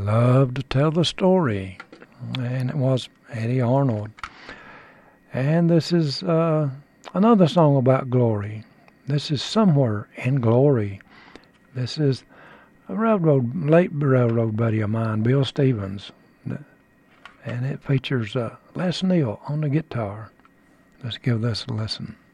loved to tell the story, and it was Eddie Arnold. And this is another song about glory. This is Somewhere in Glory. This is a late railroad buddy of mine, Bill Stevens, and it features Les Neal on the guitar. Let's give this a listen.